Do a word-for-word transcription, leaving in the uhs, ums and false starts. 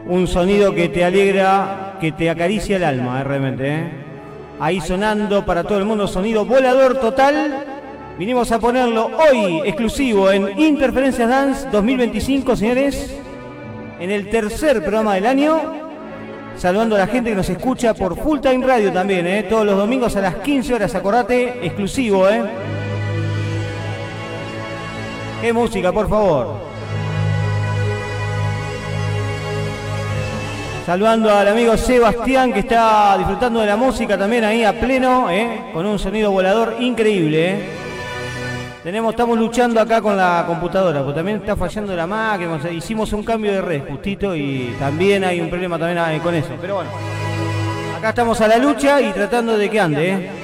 Un sonido que te alegra, que te acaricia el alma, eh, realmente. Eh. Ahí sonando para todo el mundo, sonido volador total. Vinimos a ponerlo hoy, exclusivo, en Interferencias Dance dos mil veinticinco, señores. En el tercer programa del año. Saludando a la gente que nos escucha por Full Time Radio también, eh. Todos los domingos a las quince horas, acordate, exclusivo, eh. Qué música, por favor. Saludando al amigo Sebastián, que está disfrutando de la música también ahí a pleno, ¿eh? Con un sonido volador increíble. ¿eh? Tenemos, estamos luchando acá con la computadora, porque también está fallando la máquina. Hicimos un cambio de red justito y también hay un problema también con eso. Pero bueno, acá estamos a la lucha y tratando de que ande. ¿eh?